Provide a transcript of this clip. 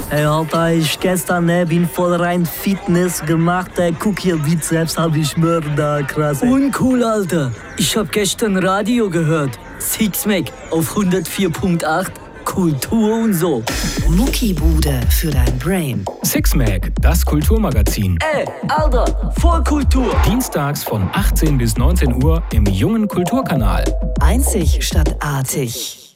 Hey, Alter, ich gestern bin voll rein Fitness gemacht. Guck hier, Bizeps hab ich mörder, krass. Uncool, Alter. Ich hab gestern Radio gehört. Sixpack auf 104.8. Kultur und so. Muckibude für dein Brain. Sixpack, das Kulturmagazin. Ey, Alter, voll Kultur. Dienstags von 18 bis 19 Uhr im Jungen Kulturkanal. Einzig statt artig.